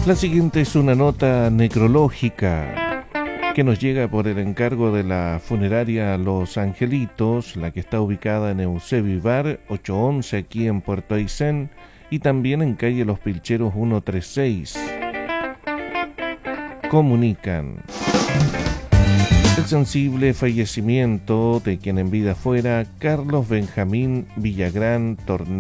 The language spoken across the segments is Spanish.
La siguiente es una nota necrológica que nos llega por el encargo de la funeraria Los Angelitos, la que está ubicada en Eusebio Ibar 811 aquí en Puerto Aysén y también en calle Los Pilcheros 136. Comunican el sensible fallecimiento de quien en vida fuera Carlos Benjamín Villagrán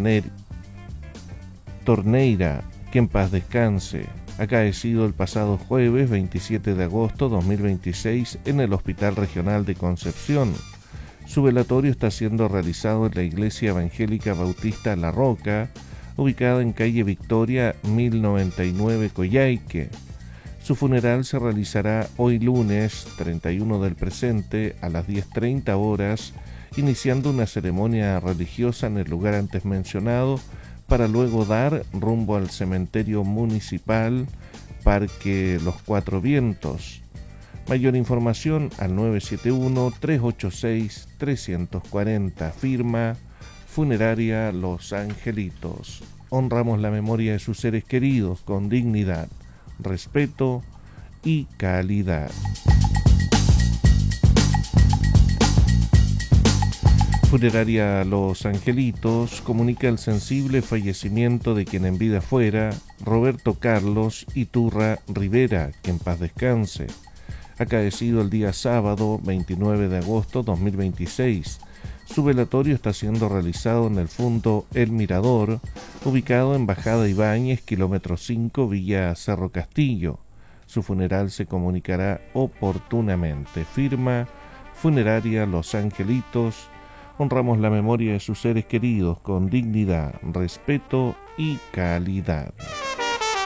Torneira, que en paz descanse, acaecido el pasado jueves 27 de agosto 2026 en el Hospital Regional de Concepción. Su velatorio está siendo realizado en la Iglesia Evangélica Bautista La Roca, ubicada en calle Victoria 1099 Coyhaique. Su funeral se realizará hoy lunes 31 del presente a las 10:30 horas, iniciando una ceremonia religiosa en el lugar antes mencionado, para luego dar rumbo al cementerio municipal Parque Los Cuatro Vientos. Mayor información al 971-386-340. Firma Funeraria Los Angelitos. Honramos la memoria de sus seres queridos con dignidad, respeto y calidad. Funeraria Los Angelitos comunica el sensible fallecimiento de quien en vida fuera Roberto Carlos Iturra Rivera, que en paz descanse, acaecido el día sábado 29 de agosto 2026. Su velatorio está siendo realizado en el Fundo El Mirador, ubicado en Bajada Ibáñez, kilómetro 5, Villa Cerro Castillo. Su funeral se comunicará oportunamente. Firma Funeraria Los Angelitos. Honramos la memoria de sus seres queridos con dignidad, respeto y calidad.